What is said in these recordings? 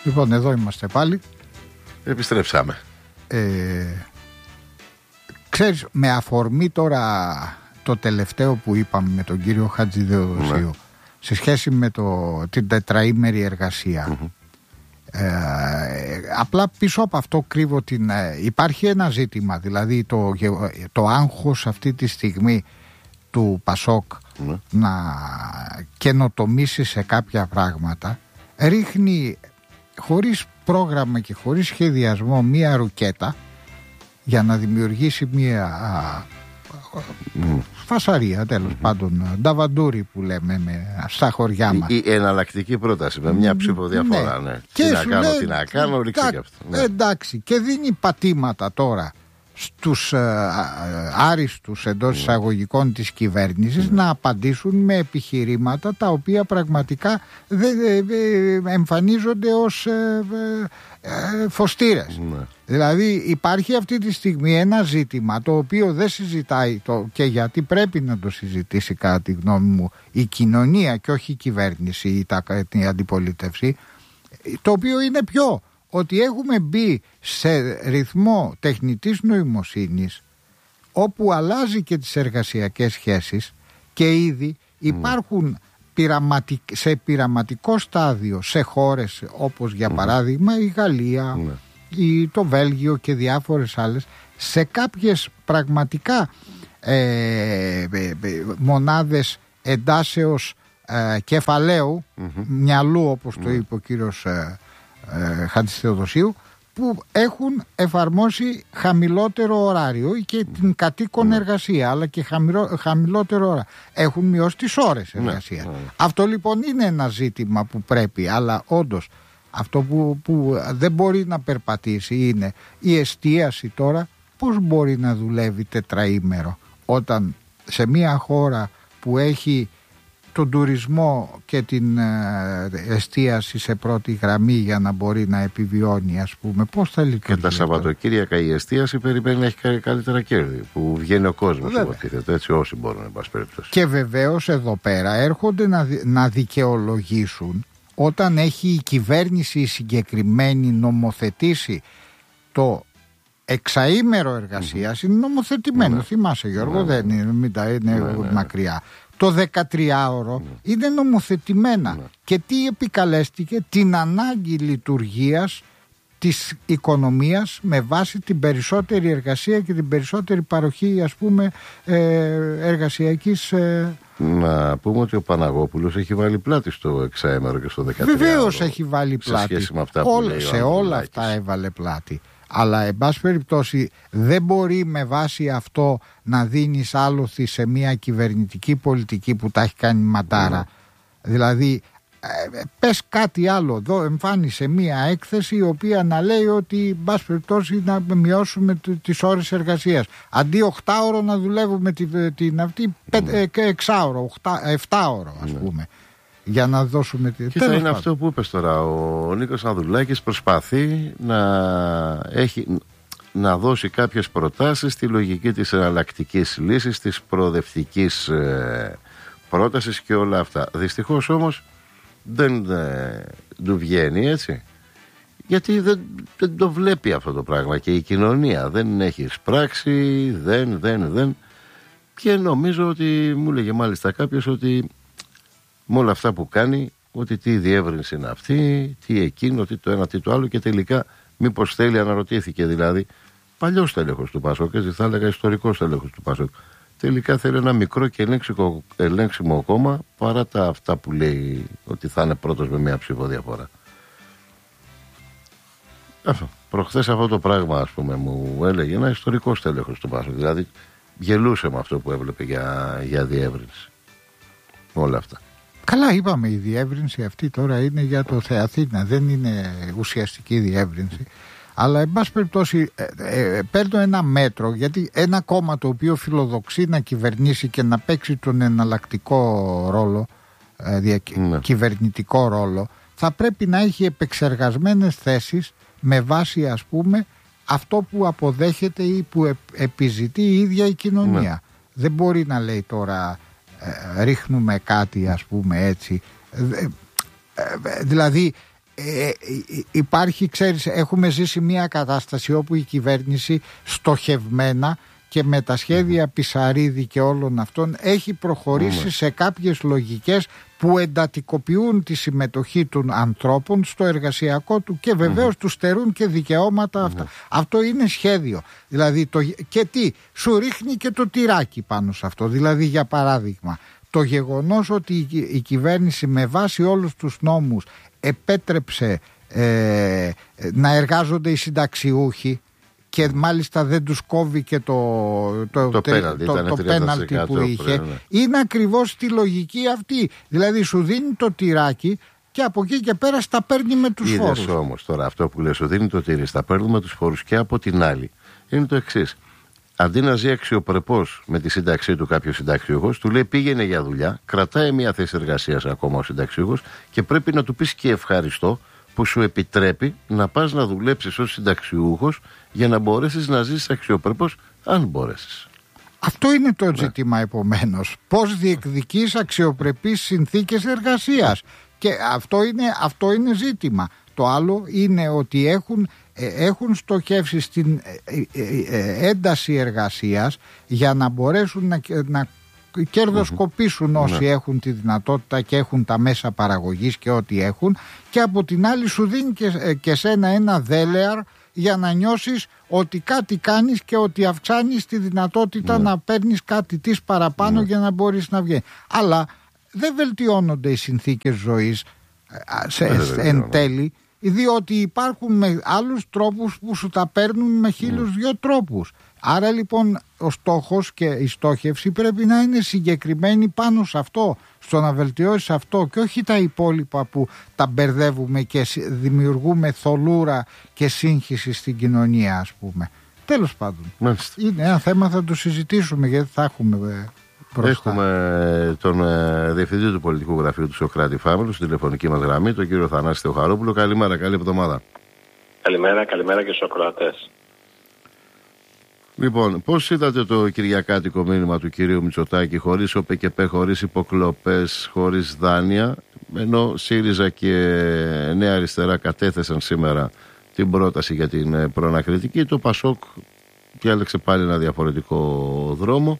Λοιπόν, εδώ είμαστε πάλι. Επιστρέψαμε. Ξέρεις, με αφορμή τώρα το τελευταίο που είπαμε με τον κύριο Χατζηδεοδοσίου, σε σχέση με την τετραήμερη εργασία, απλά πίσω από αυτό κρύβω υπάρχει ένα ζήτημα, δηλαδή το άγχος αυτή τη στιγμή του Πασόκ να καινοτομήσει σε κάποια πράγματα, ρίχνει χωρίς πρόγραμμα και χωρίς σχεδιασμό μία ρουκέτα για να δημιουργήσει μία φασαρία, τέλος πάντων, νταβαντούρι που λέμε στα χωριά μας. Η εναλλακτική πρόταση με μια ψηφοδιαφορά. Ναι. Και τι να κάνω, ρίξε και αυτό. Ναι. Εντάξει, και δίνει πατήματα τώρα στους άριστους εντός εισαγωγικών της κυβέρνησης να απαντήσουν με επιχειρήματα τα οποία πραγματικά εμφανίζονται ως φωστήρες. Δηλαδή υπάρχει αυτή τη στιγμή ένα ζήτημα το οποίο δεν συζητάει και γιατί πρέπει να το συζητήσει κατά τη γνώμη μου η κοινωνία και όχι η κυβέρνηση ή η αντιπολίτευση, το οποίο είναι ότι έχουμε μπει σε ρυθμό τεχνητής νοημοσύνης όπου αλλάζει και τις εργασιακές σχέσεις και ήδη υπάρχουν σε πειραματικό στάδιο σε χώρες όπως για παράδειγμα η Γαλλία, το Βέλγιο και διάφορες άλλες, σε κάποιες πραγματικά μονάδες εντάσεως κεφαλαίου, μυαλού όπως το είπε ο κύριος Χατζηθεοδοσίου, που έχουν εφαρμόσει χαμηλότερο ωράριο και την κατοίκον εργασία, αλλά και χαμηλότερο ωράριο. Έχουν μειώσει τις ώρες εργασία. Αυτό λοιπόν είναι ένα ζήτημα που πρέπει, αλλά όντως αυτό που δεν μπορεί να περπατήσει είναι η εστίαση τώρα. Πώς μπορεί να δουλεύει τετραήμερο όταν σε μια χώρα που έχει τον τουρισμό και την εστίαση σε πρώτη γραμμή για να μπορεί να επιβιώνει, ας πούμε, πώς θα λειτουργεί? Και τα Σαββατοκύριακα η εστίαση περιμένει να έχει καλύτερα κέρδη, που βγαίνει ο κόσμος, υποτίθεται, έτσι, όσοι μπορούν, εν πάση περιπτώσει. Και βεβαίως εδώ πέρα έρχονται να δικαιολογήσουν όταν έχει η κυβέρνηση η συγκεκριμένη νομοθετήσει το εξαήμερο εργασίας, είναι νομοθετημένο. Θυμάσαι, Γιώργο, δεν είναι μακριά. Το 13ωρο είναι νομοθετημένα. Και τι επικαλέστηκε? Την ανάγκη λειτουργίας της οικονομίας με βάση την περισσότερη εργασία και την περισσότερη παροχή, ας πούμε, εργασιακής. Να πούμε ότι ο Παναγόπουλος έχει βάλει πλάτη στο εξαήμερο και στο 13ωρο. Βεβαίως έχει βάλει πλάτη. Σε σχέση με αυτά που λέει σε όλα αυτά έβαλε πλάτη. Αλλά εν πάση περιπτώσει δεν μπορεί με βάση αυτό να δίνεις άλοθη σε μια κυβερνητική πολιτική που τα έχει κάνει μαντάρα. Δηλαδή πες κάτι άλλο. Εδώ εμφάνισε μια έκθεση η οποία να λέει ότι εν πάση περιπτώσει να μειώσουμε τις ώρες εργασίας. Αντί 8ωρο να δουλεύουμε την αυτή 6ωρο, 7ωρο ας πούμε. Για να δώσουμε Κοίτα, είναι αυτό που είπες τώρα. Ο Νίκος Ανδρουλάκης προσπαθεί να δώσει κάποιες προτάσεις στη λογική της εναλλακτικής λύσης, της προοδευτικής πρότασης και όλα αυτά. Δυστυχώς όμως δεν του βγαίνει, έτσι, γιατί δεν το βλέπει αυτό το πράγμα και η κοινωνία δεν έχει εισπράξει, δεν και νομίζω ότι μου έλεγε μάλιστα κάποιος ότι με όλα αυτά που κάνει, ότι τι διεύρυνση είναι αυτή, τι εκείνο, τι το ένα, τι το άλλο, και τελικά μήπως θέλει, αναρωτήθηκε δηλαδή, παλιός τέλεχος του Πασόκ, έτσι θα έλεγα ιστορικός τέλεχος του Πασόκ, τελικά θέλει ένα μικρό και ελέγξιμο κόμμα παρά τα αυτά που λέει ότι θα είναι πρώτος με μια ψηφοδιαφορά. Προχθές αυτό το πράγμα, ας πούμε, μου έλεγε ένα ιστορικός τέλεχος του Πασόκ, δηλαδή γελούσε με αυτό που έβλεπε για διεύρυνση. Όλα αυτά. Καλά, είπαμε, η διεύρυνση αυτή τώρα είναι για το Θεαθήνα, δεν είναι ουσιαστική διεύρυνση. Αλλά εν πάση περιπτώσει παίρνω ένα μέτρο, γιατί ένα κόμμα το οποίο φιλοδοξεί να κυβερνήσει και να παίξει τον εναλλακτικό ρόλο, κυβερνητικό ρόλο, θα πρέπει να έχει επεξεργασμένες θέσεις με βάση, ας πούμε, αυτό που αποδέχεται ή που επιζητεί η ίδια η κοινωνία. Δεν μπορεί να λέει τώρα ρίχνουμε κάτι, ας πούμε, έτσι. Δηλαδή υπάρχει, ξέρεις, έχουμε ζήσει μια κατάσταση όπου η κυβέρνηση στοχευμένα και με τα σχέδια Πισαρίδη και όλων αυτών έχει προχωρήσει σε κάποιες λογικές που εντατικοποιούν τη συμμετοχή των ανθρώπων στο εργασιακό του και βεβαίως τους στερούν και δικαιώματα αυτά. Αυτό είναι σχέδιο. Δηλαδή και τι, σου ρίχνει και το τυράκι πάνω σε αυτό. Δηλαδή, για παράδειγμα, το γεγονός ότι η κυβέρνηση με βάση όλους τους νόμους επέτρεψε να εργάζονται οι συνταξιούχοι και μάλιστα δεν τους κόβει και το πέναλτι που είχε, είναι ακριβώς τη λογική αυτή. Δηλαδή σου δίνει το τυράκι και από εκεί και πέρα στα παίρνει με τους φόρους. Είδες όμως τώρα αυτό που λέει, σου δίνει το τυρί, στα παίρνει με τους φόρους, και από την άλλη είναι το εξής. Αντί να ζει αξιοπρεπώς με τη σύνταξή του κάποιος συνταξιούχος, του λέει πήγαινε για δουλειά, κρατάει μια θέση εργασίας ακόμα ο συνταξιούχος και πρέπει να του πεις και ευχαριστώ που σου επιτρέπει να πας να δουλέψεις ως συνταξιούχος για να μπορέσεις να ζήσεις αξιοπρεπώς, αν μπορέσεις. Αυτό είναι το ζήτημα, επομένως. Πώς διεκδικείς αξιοπρεπείς συνθήκες εργασίας. Και αυτό είναι ζήτημα. Το άλλο είναι ότι έχουν στοχεύσει στην ένταση εργασίας για να μπορέσουν να κερδοσκοπήσουν όσοι έχουν τη δυνατότητα και έχουν τα μέσα παραγωγής και ό,τι έχουν, και από την άλλη σου δίνει και σένα ένα δέλεαρ για να νιώσεις ότι κάτι κάνεις και ότι αυξάνεις τη δυνατότητα να παίρνεις κάτι της παραπάνω για να μπορείς να βγει. Αλλά δεν βελτιώνονται οι συνθήκες ζωής εν τέλει, διότι υπάρχουν με άλλους τρόπους που σου τα παίρνουν με 1002 τρόπους. Άρα λοιπόν ο στόχος και η στόχευση πρέπει να είναι συγκεκριμένη πάνω σε αυτό, στο να βελτιώσεις αυτό και όχι τα υπόλοιπα που τα μπερδεύουμε και δημιουργούμε θολούρα και σύγχυση στην κοινωνία, ας πούμε. Τέλος πάντων, είναι ένα θέμα, θα το συζητήσουμε γιατί θα έχουμε μπροστά. Έχουμε τον διευθυντή του πολιτικού γραφείου του Σωκράτη Φάμελου στην τηλεφωνική μας γραμμή, τον κύριο Θανάση Θεοχαρόπουλο. Καλημέρα, καλή εβδομάδα. Καλημέρα και στους ακροατές. Λοιπόν, πώς είδατε το κυριακάτικο μήνυμα του κυρίου Μητσοτάκη, χωρίς ΟΠΚΠ, χωρίς υποκλοπές, χωρίς δάνεια, ενώ ΣΥΡΙΖΑ και Νέα Αριστερά κατέθεσαν σήμερα την πρόταση για την προανακριτική, το ΠΑΣΟΚ διάλεξε πάλι ένα διαφορετικό δρόμο,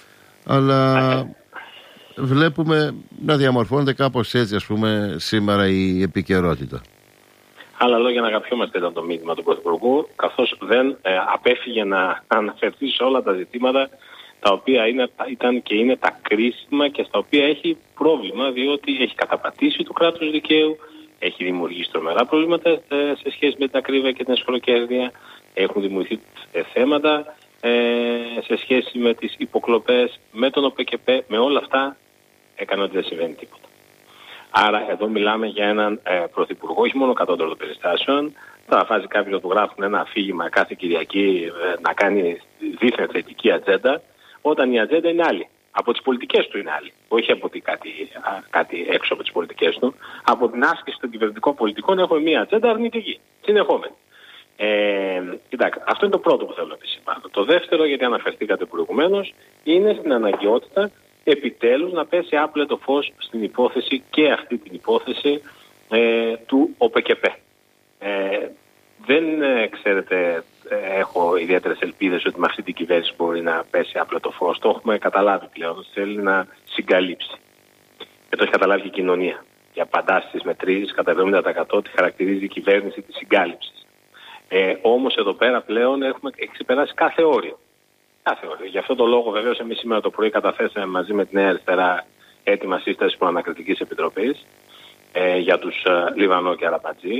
αλλά βλέπουμε να διαμορφώνεται κάπως έτσι, ας πούμε, σήμερα η επικαιρότητα. Άλλα λόγια, να αγαπιόμαστε ήταν το μήνυμα του Πρωθυπουργού, καθώς δεν απέφυγε να αναφερθεί σε όλα τα ζητήματα τα οποία ήταν και είναι τα κρίσιμα και στα οποία έχει πρόβλημα, διότι έχει καταπατήσει το κράτος δικαίου, έχει δημιουργήσει τρομερά προβλήματα σε σχέση με την ακρίβεια και την εσχροκέρδεια, έχουν δημιουργηθεί θέματα σε σχέση με τις υποκλοπές, με τον ΟΠΚΠ, με όλα αυτά έκανε ότι δεν συμβαίνει τίποτα. Άρα εδώ μιλάμε για έναν πρωθυπουργό, όχι μόνο κατώτερο των περιστάσεων. Θα βάζει κάποιοι να του γράφουν ένα αφήγημα κάθε Κυριακή να κάνει δίθεν θετική ατζέντα, όταν η ατζέντα είναι άλλη. Από τις πολιτικές του είναι άλλη. Όχι από κάτι έξω από τις πολιτικές του. Από την άσκηση των κυβερνητικών πολιτικών έχουμε μία ατζέντα αρνητική, συνεχόμενη. Κοιτάξτε, αυτό είναι το πρώτο που θέλω να επισημάνω. Το δεύτερο, γιατί αναφερθήκατε προηγουμένως, είναι στην αναγκαιότητα επιτέλους να πέσει άπλετο φως στην υπόθεση, και αυτή την υπόθεση του ΟΠΚΠ. Δεν ξέρετε, έχω ιδιαίτερες ελπίδες ότι με αυτή την κυβέρνηση μπορεί να πέσει άπλετο φως. Το έχουμε καταλάβει πλέον, θέλει να συγκαλύψει. Και το έχει καταλάβει και η κοινωνία. Και απαντά στις μετρήσεις κατά 70% τη χαρακτηρίζει η κυβέρνηση της συγκάλυψης. Όμως εδώ πέρα πλέον έχει ξεπεράσει κάθε όριο. Γι' αυτό το λόγο βεβαίως εμείς σήμερα το πρωί καταθέσαμε μαζί με τη Νέα Αριστερά έτοιμα σύσταση προανακριτικής επιτροπής για τους Λιβανό και Αραπατζή,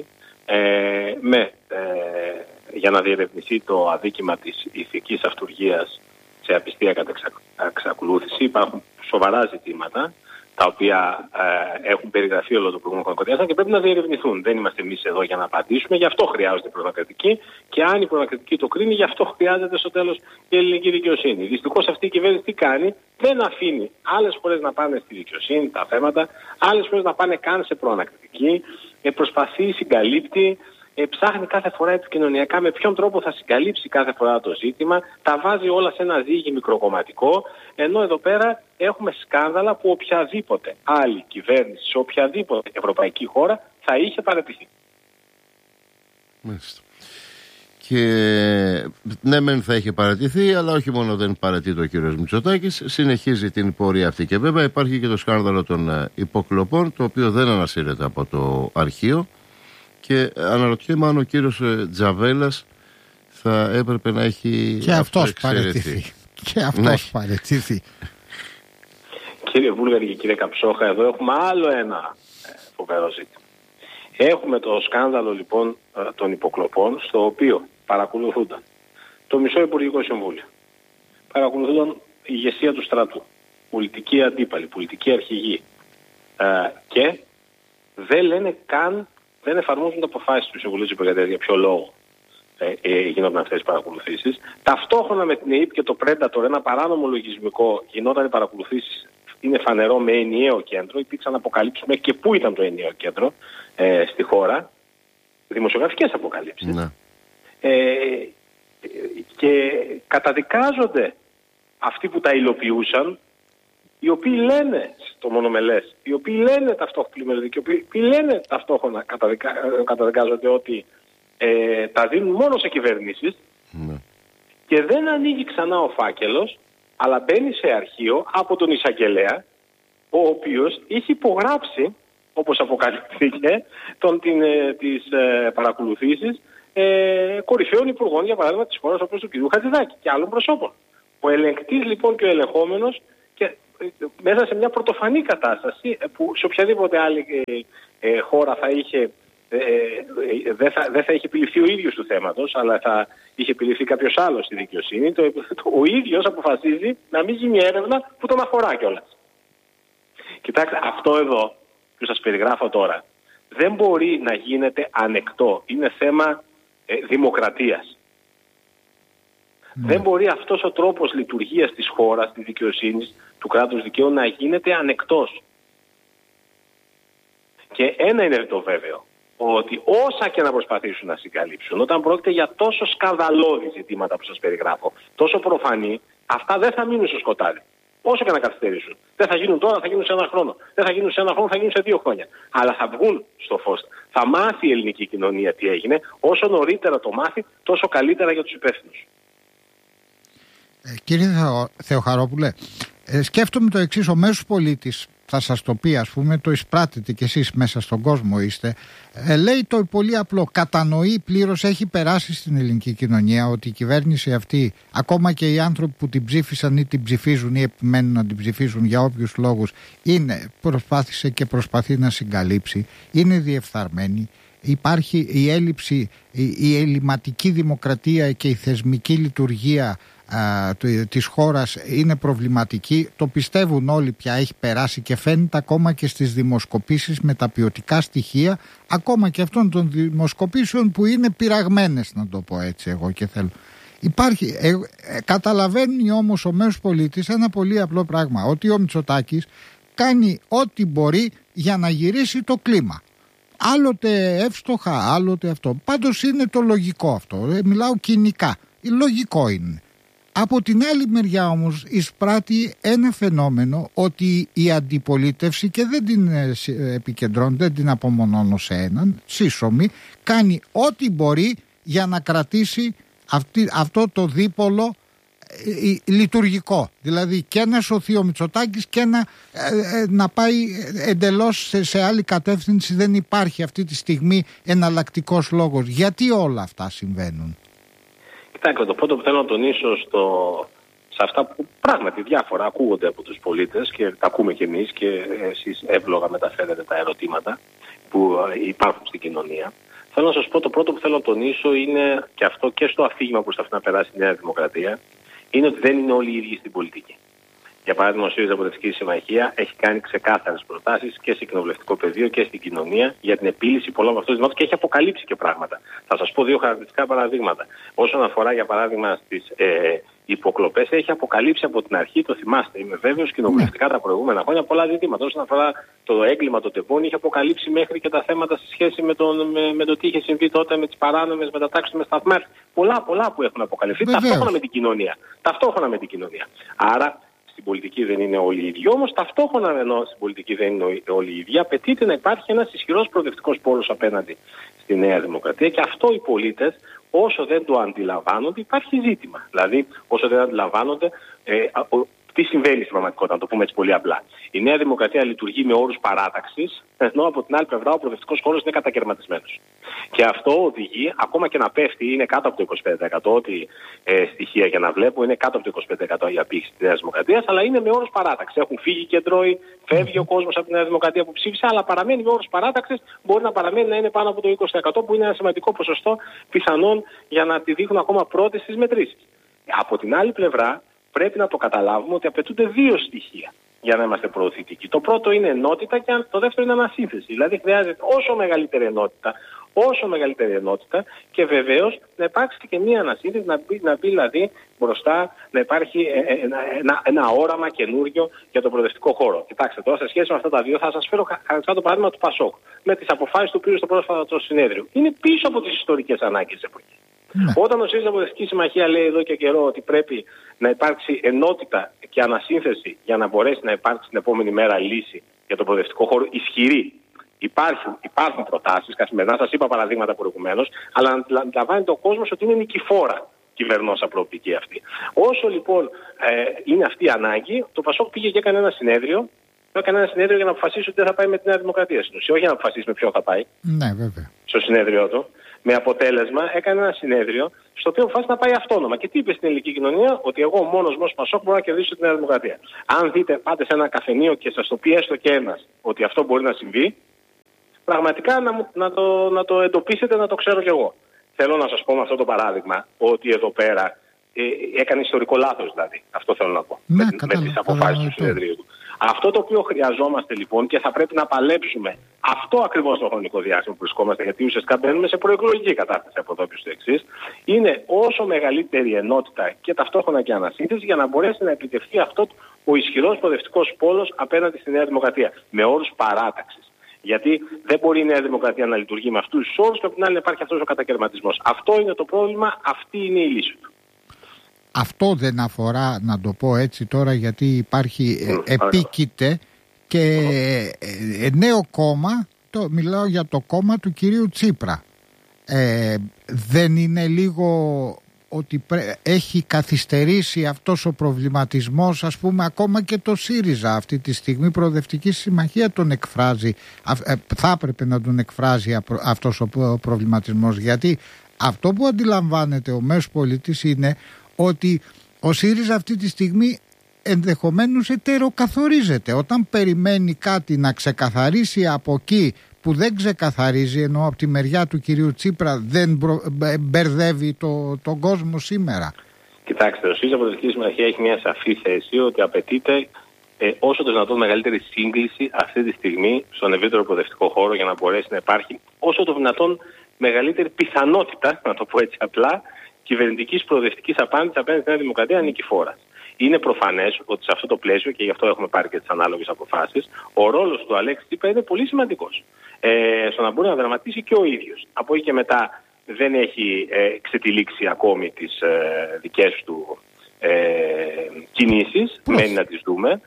για να διερευνηθεί το αδίκημα της ηθικής αυτουργίας σε απιστία κατά εξακολούθηση. Υπάρχουν σοβαρά ζητήματα τα οποία έχουν περιγραφεί όλο το προηγούμενο χρονικό διάστημα και πρέπει να διερευνηθούν. Δεν είμαστε εμείς εδώ για να απαντήσουμε, γι' αυτό χρειάζεται η προανακριτική, και αν η προανακριτική το κρίνει, γι' αυτό χρειάζεται στο τέλος η ελληνική δικαιοσύνη. Δυστυχώς αυτή η κυβέρνηση τι κάνει? Δεν αφήνει άλλες φορές να πάνε στη δικαιοσύνη τα θέματα, άλλες φορές να πάνε καν σε προανακριτική, προσπαθεί, συγκαλύπτει. Ψάχνει κάθε φορά επικοινωνιακά με ποιον τρόπο θα συγκαλύψει κάθε φορά το ζήτημα, τα βάζει όλα σε ένα ζύγι μικροκομματικό, ενώ εδώ πέρα έχουμε σκάνδαλα που οποιαδήποτε άλλη κυβέρνηση σε οποιαδήποτε ευρωπαϊκή χώρα θα είχε παρατηθεί. Μάλιστα. Και ναι, μεν θα είχε παρατηθεί, αλλά όχι μόνο δεν παρατείται ο κύριος Μητσοτάκης, συνεχίζει την πορεία αυτή. Και βέβαια υπάρχει και το σκάνδαλο των υποκλοπών, το οποίο δεν ανασύρεται από το αρχείο. Και αναρωτιέμαι αν ο κύριος Τζαβέλας θα έπρεπε να έχει και αυτός παραιτηθεί. Και αυτός παραιτηθεί. Κύριε Βούλγαρη και κύριε Καψόχα, εδώ έχουμε άλλο ένα φοβερό ζήτημα. Έχουμε το σκάνδαλο λοιπόν των υποκλοπών, στο οποίο παρακολουθούνταν το μισό Υπουργικό Συμβούλιο, παρακολουθούνταν η ηγεσία του στρατού, πολιτική αντίπαλη, πολιτική αρχηγή, και δεν λένε καν, δεν εφαρμόζουν τα αποφάσεις του Συμβουλίου της Επικρατείας για ποιο λόγο γινόταν αυτές οι παρακολουθήσεις. Ταυτόχρονα με την ΕΕΠ και το Predator, ένα παράνομο λογισμικό, γινόταν οι παρακολουθήσεις, είναι φανερό, με ενιαίο κέντρο. Υπήρξαν αποκαλύψεις μέχρι και πού ήταν το ενιαίο κέντρο στη χώρα, δημοσιογραφικές αποκαλύψεις. Ναι. Και καταδικάζονται αυτοί που τα υλοποιούσαν, οι οποίοι λένε στο μονομελές, οι οποίοι λένε ταυτόχρονα, οι οποίοι λένε ταυτόχρονα καταδικάζονται ότι τα δίνουν μόνο σε κυβερνήσεις. Ναι. Και δεν ανοίγει ξανά ο φάκελος, αλλά μπαίνει σε αρχείο από τον εισαγγελέα, ο οποίος είχε υπογράψει, όπως αποκαλύφθηκε, τις παρακολουθήσεις κορυφαίων υπουργών, για παράδειγμα της χώρας, όπως του κ. Χατζηδάκη και άλλων προσώπων. Ο ελεγκτής λοιπόν και ο ελεγχόμενος, και μέσα σε μια πρωτοφανή κατάσταση που σε οποιαδήποτε άλλη χώρα θα είχε, δεν θα είχε επιληφθεί ο ίδιος του θέματος, αλλά θα είχε επιληφθεί κάποιος άλλος στη δικαιοσύνη, ο ίδιος αποφασίζει να μην γίνει έρευνα που τον αφορά κιόλας. Κοιτάξτε, αυτό εδώ που σας περιγράφω τώρα δεν μπορεί να γίνεται ανεκτό. Είναι θέμα δημοκρατίας. Δεν μπορεί αυτός ο τρόπος λειτουργίας της χώρας, της δικαιοσύνης, του κράτους δικαίου να γίνεται ανεκτός. Και ένα είναι το βέβαιο, ότι όσα και να προσπαθήσουν να συγκαλύψουν, όταν πρόκειται για τόσο σκανδαλώδη ζητήματα που σας περιγράφω, τόσο προφανή, αυτά δεν θα μείνουν στο σκοτάδι. Όσο και να καθυστερήσουν. Δεν θα γίνουν τώρα, θα γίνουν σε ένα χρόνο. Δεν θα γίνουν σε ένα χρόνο, θα γίνουν σε 2 χρόνια. Αλλά θα βγουν στο φως. Θα μάθει η ελληνική κοινωνία τι έγινε. Όσο νωρίτερα το μάθει, τόσο καλύτερα για τους υπεύθυνους. Κύριε Θεοχαρόπουλε, σκέφτομαι το εξής. Ο μέσος πολίτης θα σας το πει, ας πούμε, το εισπράττετε κι εσείς μέσα στον κόσμο είστε, λέει το πολύ απλό, κατανοεί πλήρως, έχει περάσει στην ελληνική κοινωνία ότι η κυβέρνηση αυτή, ακόμα και οι άνθρωποι που την ψήφισαν ή την ψηφίζουν ή επιμένουν να την ψηφίζουν για όποιους λόγους, προσπάθησε και προσπαθεί να συγκαλύψει, είναι διεφθαρμένη. Υπάρχει η έλλειψη, η ελληματική δημοκρατία και η θεσμική λειτουργία της χώρας είναι προβληματική. Το πιστεύουν όλοι πια, έχει περάσει και φαίνεται ακόμα και στις δημοσκοπήσεις με τα ποιοτικά στοιχεία, ακόμα και αυτών των δημοσκοπήσεων που είναι πειραγμένες, να το πω έτσι εγώ και θέλω. Υπάρχει, καταλαβαίνει όμως ο μέσος πολίτης ένα πολύ απλό πράγμα, ότι ο Μητσοτάκης κάνει ό,τι μπορεί για να γυρίσει το κλίμα. Άλλοτε εύστοχα, άλλοτε αυτό. Πάντως είναι το λογικό αυτό. Μιλάω κοινικά. Λογικό είναι. Από την άλλη μεριά όμως εισπράττει ένα φαινόμενο ότι η αντιπολίτευση, και δεν την επικεντρώνει, δεν την απομονώνω σε έναν, σύσσωμη, κάνει ό,τι μπορεί για να κρατήσει αυτό το δίπολο λειτουργικό. Δηλαδή και να σωθεί ο Μητσοτάκης και να πάει εντελώς σε άλλη κατεύθυνση. Δεν υπάρχει αυτή τη στιγμή εναλλακτικός λόγος. Γιατί όλα αυτά συμβαίνουν? Κοιτάξτε, το πρώτο που θέλω να τονίσω σε αυτά που πράγματι διάφορα ακούγονται από τους πολίτες και τα ακούμε κι εμείς και εσείς εύλογα μεταφέρετε τα ερωτήματα που υπάρχουν στην κοινωνία. Θέλω να σας πω, το πρώτο που θέλω να τονίσω είναι, και αυτό και στο αφήγημα που προσπαθεί να περάσει η Νέα Δημοκρατία, είναι ότι δεν είναι όλοι οι ίδιοι στην πολιτική. Για παράδειγμα, ο ΣΥΡΙΖΑ Προοδευτική Συμμαχία έχει κάνει ξεκάθαρες προτάσεις και σε κοινοβουλευτικό πεδίο και στην κοινωνία για την επίλυση πολλών από αυτών των ζητημάτων και έχει αποκαλύψει και πράγματα. Θα σας πω 2 χαρακτηριστικά παραδείγματα. Όσον αφορά, για παράδειγμα, στις υποκλοπές, έχει αποκαλύψει από την αρχή, το θυμάστε, είμαι βέβαιος, κοινοβουλευτικά τα προηγούμενα χρόνια πολλά ζητήματα. Όσον αφορά το έγκλημα των τεπών, είχε αποκαλύψει μέχρι και τα θέματα σε σχέση με το τι είχε συμβεί τότε με τις παράνομες μετατάξεις με σταθμές. Πολλά που έχουν αποκαλυφθεί ταυτόχρονα με την κοινωνία. Άρα, στην πολιτική δεν είναι όλοι οι ίδιοι. Όμως ταυτόχρονα ενώ στην πολιτική δεν είναι όλοι οι ίδιοι, απαιτείται να υπάρχει ένας ισχυρός προοδευτικός πόλος απέναντι στη Νέα Δημοκρατία, και αυτό οι πολίτες, όσο δεν το αντιλαμβάνονται, υπάρχει ζήτημα. Δηλαδή, όσο δεν αντιλαμβάνονται τι συμβαίνει στην πραγματικότητα, να το πούμε έτσι πολύ απλά. Η Νέα Δημοκρατία λειτουργεί με όρους παράταξης, ενώ από την άλλη πλευρά ο προοδευτικός χώρος είναι κατακαιρματισμένος. Και αυτό οδηγεί, ακόμα και να πέφτει, είναι κάτω από το 25%, ό,τι στοιχεία και να βλέπω, είναι κάτω από το 25% η απήχηση της Νέας Δημοκρατίας, αλλά είναι με όρους παράταξης. Έχουν φύγει κεντρώοι, φεύγει ο κόσμος από τη Νέα Δημοκρατία που ψήφισε, αλλά παραμένει με όρους παράταξης, μπορεί να παραμένει να είναι πάνω από το 20%, που είναι ένα σημαντικό ποσοστό πιθανόν για να τη δείχνουν ακόμα πρώτες στις μετρήσεις. Από την άλλη πλευρά, πρέπει να το καταλάβουμε ότι απαιτούνται δύο στοιχεία για να είμαστε προωθητικοί. Το πρώτο είναι ενότητα και το δεύτερο είναι ανασύνθεση. Δηλαδή χρειάζεται όσο μεγαλύτερη ενότητα και βεβαίως να υπάρξει και μία ανασύνθεση, να μπει δηλαδή μπροστά, να υπάρχει ένα όραμα καινούριο για τον προοδευτικό χώρο. Κοιτάξτε τώρα, σε σχέση με αυτά τα δύο, θα σας φέρω χαρακτηριστικά το παράδειγμα του ΠΑΣΟΚ με τις αποφάσεις του πήρε στο πρόσφατο συνέδριο. Είναι πίσω από τις ιστορικές ανάγκες της εποχής. Ναι. Όταν ο ΣΥΡΙΖΑ Προοδευτική Συμμαχία λέει εδώ και καιρό ότι πρέπει να υπάρξει ενότητα και ανασύνθεση για να μπορέσει να υπάρξει την επόμενη μέρα λύση για τον προοδευτικό χώρο ισχυρή. Υπάρχουν προτάσεις καθημερινά, σας είπα παραδείγματα προηγουμένως, αλλά να αντιλαμβάνεται ο κόσμος ότι είναι νικηφόρα κυβερνόσα προοπτική αυτή. Όσο λοιπόν είναι αυτή η ανάγκη, το ΠΑΣΟΚ πήγε και έκανε ένα συνέδριο. Έκανε ένα συνέδριο για να αποφασίσει ότι δεν θα πάει με τη Νέα Δημοκρατία στην ουσία, όχι για να αποφασίσει με ποιον θα πάει. Ναι, βέβαια. Στο συνέδριό του. Με αποτέλεσμα, έκανε ένα συνέδριο στο οποίο αποφάσισε να πάει αυτόνομα. Και τι είπε στην ελληνική κοινωνία, ότι εγώ μόνος μου ως ΠΑΣΟΚ μπορώ να κερδίσω τη Νέα Δημοκρατία. Αν πάτε σε ένα καφενείο και σας το πει έστω και ένας ότι αυτό μπορεί να συμβεί, πραγματικά να το εντοπίσετε, να το ξέρω κι εγώ. Θέλω να σας πω με αυτό το παράδειγμα ότι εδώ πέρα έκανε ιστορικό λάθος δηλαδή. Αυτό θέλω να πω. Ναι, με τις αποφάσεις του συνεδρίου του. Αυτό το οποίο χρειαζόμαστε λοιπόν και θα πρέπει να παλέψουμε αυτό ακριβώς το χρονικό διάστημα που βρισκόμαστε, γιατί ουσιαστικά μπαίνουμε σε προεκλογική κατάσταση από εδώ και στο εξής, είναι όσο μεγαλύτερη ενότητα και ταυτόχρονα και ανασύνθεση για να μπορέσει να επιτευχθεί αυτό ο ισχυρός προοδευτικός πόλος απέναντι στη Νέα Δημοκρατία με όρους παράταξης. Γιατί δεν μπορεί η Νέα Δημοκρατία να λειτουργεί με αυτούς τους όρους και από την άλλη να υπάρχει αυτός ο κατακαιρματισμός. Αυτό είναι το πρόβλημα, αυτή είναι η λύση του. Αυτό δεν αφορά, να το πω έτσι τώρα, γιατί υπάρχει επίκειται και νέο κόμμα, μιλάω για το κόμμα του κυρίου Τσίπρα. Δεν είναι λίγο ότι έχει καθυστερήσει αυτός ο προβληματισμός, ας πούμε, ακόμα και το ΣΥΡΙΖΑ αυτή τη στιγμή, Προοδευτική Συμμαχία τον εκφράζει, θα έπρεπε να τον εκφράζει αυτός ο προβληματισμός, γιατί αυτό που αντιλαμβάνεται ο μέσος πολίτης είναι ότι ο ΣΥΡΙΖΑ αυτή τη στιγμή ενδεχομένως ετεροκαθορίζεται. Όταν περιμένει κάτι να ξεκαθαρίσει από εκεί που δεν ξεκαθαρίζει, ενώ από τη μεριά του κυρίου Τσίπρα δεν μπερδεύει τον κόσμο σήμερα. Κοιτάξτε, ο ΣΥΡΙΖΑ Προοδευτική Συμμαχία έχει μια σαφή θέση ότι απαιτείται όσο το δυνατόν μεγαλύτερη σύγκληση αυτή τη στιγμή στον ευρύτερο προοδευτικό χώρο για να μπορέσει να υπάρχει όσο το δυνατόν μεγαλύτερη πιθανότητα, να το πω έτσι απλά, κυβερνητικής προοδευτικής απάντησης απέναντι στη Νέα Δημοκρατία νικηφόρας. Είναι προφανές ότι σε αυτό το πλαίσιο, και γι' αυτό έχουμε πάρει και τις ανάλογες αποφάσεις, ο ρόλος του Αλέξη Τσίπρα είναι πολύ σημαντικός. Στο να μπορεί να δραματίσει και ο ίδιος. Από εκεί και μετά δεν έχει ξετυλίξει ακόμη τις δικές του κινήσεις. Μένει να τις δούμε.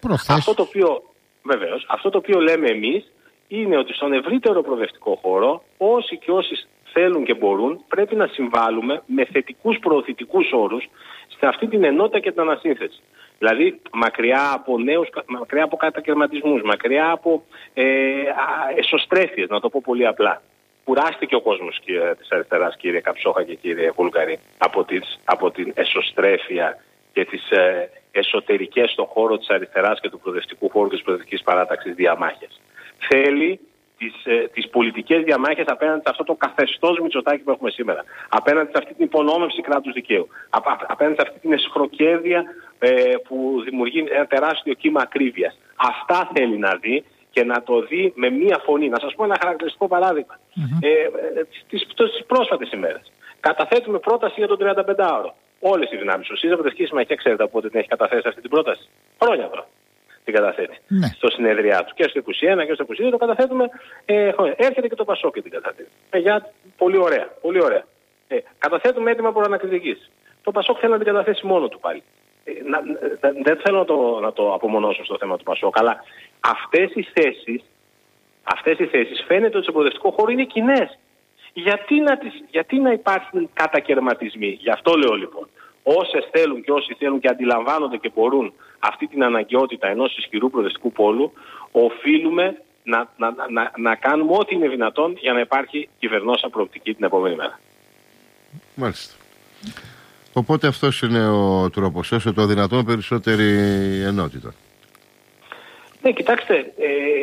Αυτό το οποίο λέμε εμείς είναι ότι στον ευρύτερο προοδευτικό χώρο όσοι και όσοι θέλουν και μπορούν, πρέπει να συμβάλλουμε με θετικούς προωθητικούς όρους σε αυτή την ενότητα και την ανασύνθεση. Δηλαδή μακριά από νέους, μακριά από κατακαιρματισμούς, μακριά από εσωστρέφειες, να το πω πολύ απλά. Κουράστηκε ο κόσμος της αριστεράς, κύριε Καψόχα και κύριε Βουλγαρή, από την εσωστρέφεια και τις εσωτερικές στον χώρο της αριστεράς και του προοδευτικού χώρου και της προοδευτικής παράταξης διαμάχες. Θέλει τις πολιτικές διαμάχες απέναντι σε αυτό το καθεστώς Μητσοτάκη που έχουμε σήμερα. Απέναντι σε αυτή την υπονόμευση κράτους δικαίου. Απέναντι σε αυτή την εσχροκέρδεια που δημιουργεί ένα τεράστιο κύμα ακρίβειας. Αυτά θέλει να δει και να το δει με μία φωνή. Να σας πω ένα χαρακτηριστικό παράδειγμα. Τις πρόσφατες ημέρες. Καταθέτουμε πρόταση για τον 35ωρο. Όλες οι δυνάμεις. Ο ΣΥΡΙΖΑ Προοδευτική Συμμαχία, ξέρετε από πότε την έχει καταθέσει αυτή την πρόταση? Χρόνια τώρα. Την καταθέτει. Ναι. Στο συνεδριά του. Και στο 21 και στο 22 το καταθέτουμε. Έρχεται και το ΠΑΣΟΚ και την καταθέτει. Πολύ ωραία. Πολύ ωραία. Καταθέτουμε έτοιμα προανακριτικής. Το ΠΑΣΟΚ θέλει να την καταθέσει μόνο του πάλι. δεν θέλω να το απομονώσω στο θέμα του Πασόκ, αλλά αυτές οι θέσεις φαίνεται ότι στο προοδευτικό χώρο είναι κοινές. Γιατί να υπάρχουν κατακαιρματισμοί? Γι' αυτό λέω λοιπόν, όσες θέλουν και όσοι θέλουν και αντιλαμβάνονται και μπορούν αυτή την αναγκαιότητα ενός ισχυρού προοδευτικού πόλου, οφείλουμε να κάνουμε ό,τι είναι δυνατόν για να υπάρχει κυβερνόσα προοπτική την επόμενη μέρα. Μάλιστα. Οπότε αυτός είναι ο τρόπος, όσο το δυνατόν περισσότερη ενότητα. Ναι, κοιτάξτε,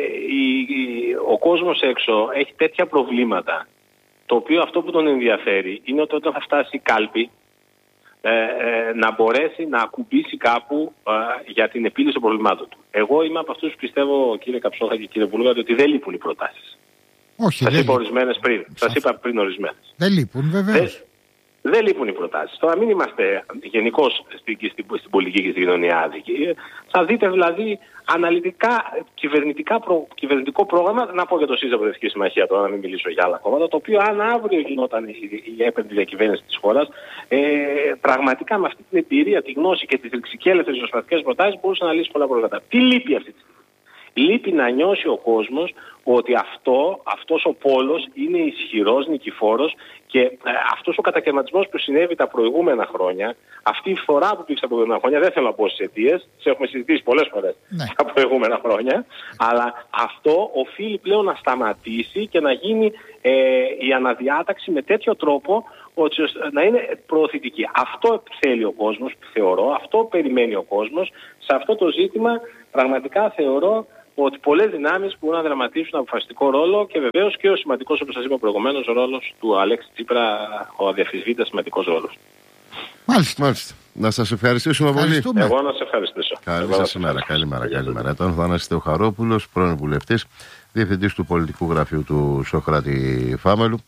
ο κόσμος έξω έχει τέτοια προβλήματα, το οποίο αυτό που τον ενδιαφέρει είναι ότι όταν θα φτάσει η κάλπη να μπορέσει να ακουμπήσει κάπου για την επίλυση των προβλημάτων του. Εγώ είμαι από αυτούς που πιστεύω, κύριε Καψόχα και κύριε Βούλγαρη, ότι δεν λείπουν οι προτάσεις. Όχι, σας είπα ορισμένες πριν. Σας είπα πριν ορισμένες. Δεν λείπουν, βεβαίως. Δεν λείπουν οι προτάσεις. Τώρα μην είμαστε γενικώς στην πολιτική και στην κοινωνία άδικοι. Θα δείτε δηλαδή αναλυτικά κυβερνητικό πρόγραμμα, να πω για το ΣΥΡΙΖΑ Προοδευτική Συμμαχία τώρα, να μην μιλήσω για άλλα κόμματα, το οποίο αν αύριο γινόταν η έπαιρνη διακυβέρνηση της χώρας, πραγματικά με αυτή την εμπειρία, τη γνώση και τις ρηξικέλευτες ριζοσπαστικές προτάσεις μπορούσε να λύσει πολλά προβλήματα. Τι λείπει αυτή τη στιγμή? Λείπει να νιώσει ο κόσμος ότι αυτός ο πόλος είναι ισχυρός, νικηφόρος και αυτός ο κατακαιρματισμός που συνέβη τα προηγούμενα χρόνια, αυτή η φθορά που υπήρξε τα προηγούμενα χρόνια, δεν θέλω να πω στις αιτίες, τις έχουμε συζητήσει πολλές φορές τα προηγούμενα χρόνια, αλλά αυτό οφείλει πλέον να σταματήσει και να γίνει η αναδιάταξη με τέτοιο τρόπο ώστε να είναι προωθητική. Αυτό θέλει ο κόσμος, θεωρώ, αυτό περιμένει ο κόσμος. Σε αυτό το ζήτημα πραγματικά θεωρώ ότι πολλές δυνάμεις μπορούν να δραματίσουν αποφασιστικό ρόλο και βεβαίως και ο σημαντικός, όπως σας είπα προηγουμένως, ο ρόλος του Αλέξη Τσίπρα, ο αδιαφυσβήτητος σημαντικός ρόλος. Μάλιστα. Να σας ευχαριστήσουμε πολύ. Εγώ να σας ευχαριστήσω. Καλή σας ημέρα. Καλημέρα. Ήταν ο Θανάσης Θεοχαρόπουλος, πρώην βουλευτής, διευθυντής του πολιτικού γραφείου του Σωκράτη Φάμελου.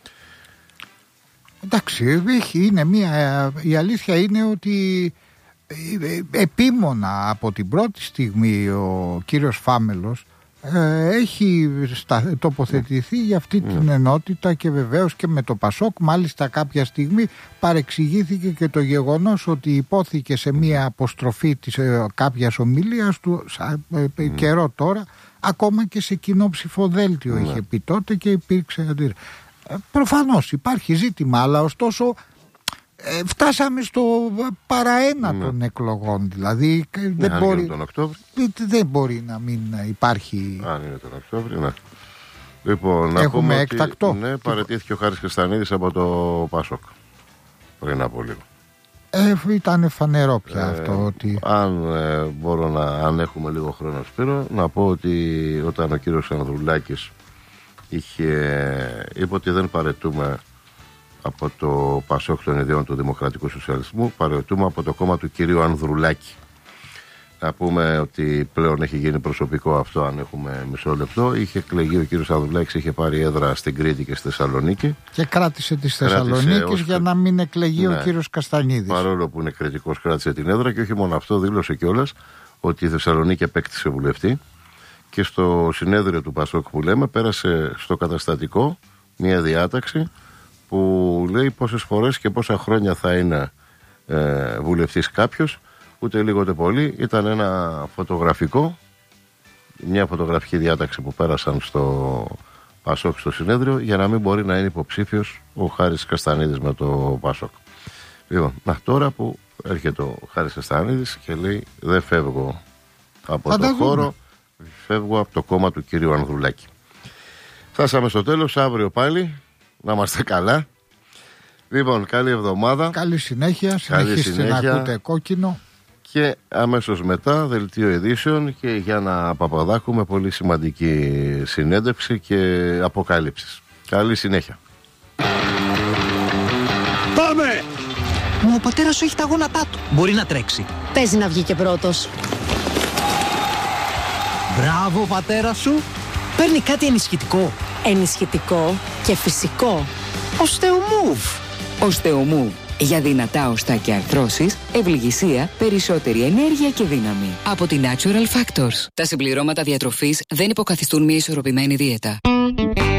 Εντάξει, η αλήθεια είναι ότι επίμονα από την πρώτη στιγμή ο κύριος Φάμελος έχει τοποθετηθεί για αυτή την ενότητα και βεβαίως και με το Πασόκ. Μάλιστα κάποια στιγμή παρεξηγήθηκε και το γεγονός ότι υπόθηκε σε μια αποστροφή της κάποιας ομιλίας του καιρό τώρα, ακόμα και σε κοινό ψηφοδέλτιο είχε πει τότε και υπήρξε αντίρρηση. Προφανώς υπάρχει ζήτημα, αλλά ωστόσο φτάσαμε στο παραένα των εκλογών. Δηλαδή δεν μπορεί να μην υπάρχει. Αν είναι τον Οκτώβριο, ναι. Λοιπόν, να έχουμε πούμε έκτακτο. Ότι, ναι, παραιτήθηκε ο Χάρης Καστανίδης από το Πασόκ πριν από λίγο. Ήταν φανερό πια αυτό ότι... Αν έχουμε λίγο χρόνο, Σπύρο, να πω ότι όταν ο κύριος Ανδρουλάκης είπε ότι δεν παραιτούμε από το Πασόκ των Ιδεών του Δημοκρατικού Σοσιαλισμού, παραιτούμε από το κόμμα του κυρίου Ανδρουλάκη. Να πούμε ότι πλέον έχει γίνει προσωπικό αυτό, αν έχουμε μισό λεπτό. Είχε εκλεγεί ο κύριος Ανδρουλάκης, είχε πάρει έδρα στην Κρήτη και στη Θεσσαλονίκη. Και κράτησε τη Θεσσαλονίκη για να μην εκλεγεί ο κύριος Καστανίδης. Παρόλο που είναι κριτικός, κράτησε την έδρα και όχι μόνο αυτό, δήλωσε κιόλας ότι η Θεσσαλονίκη απέκτησε βουλευτή. Και στο συνέδριο του Πασόκ που λέμε, πέρασε στο καταστατικό μια διάταξη που λέει πόσες φορές και πόσα χρόνια θα είναι βουλευτής κάποιος. Ούτε λίγο ούτε πολύ. Ήταν μια φωτογραφική διάταξη που πέρασαν στο Πασόκ στο συνέδριο για να μην μπορεί να είναι υποψήφιος ο Χάρης Καστανίδης με το Πασόκ. Λοιπόν, τώρα που έρχεται ο Χάρης Καστανίδης και λέει δεν φεύγω από το χώρο, φεύγω από το κόμμα του κύριου Ανδρουλάκη. Φτάσαμε στο τέλος, αύριο πάλι, να είμαστε καλά. Λοιπόν, καλή εβδομάδα. Καλή συνέχεια, συνεχίστε να ακούτε Κόκκινο. Και αμέσως μετά δελτίο ειδήσεων και Γιάννα Παπαδάκου με πολύ σημαντική συνέντευξη και αποκάλυψεις. Καλή συνέχεια. Πάμε! Ο πατέρας σου έχει τα γόνατά του. Μπορεί να τρέξει. Παίζει να βγει και πρώτος. Μπράβο, ο πατέρας σου. Παίρνει κάτι ενισχυτικό. Ενισχυτικό και φυσικό. Οστεομούβ. Οστεομούβ. Για δυνατά οστά και αρθρώσεις, ευληγησία, περισσότερη ενέργεια και δύναμη. Από την Natural Factors. Τα συμπληρώματα διατροφής δεν υποκαθιστούν μια ισορροπημένη δίαιτα.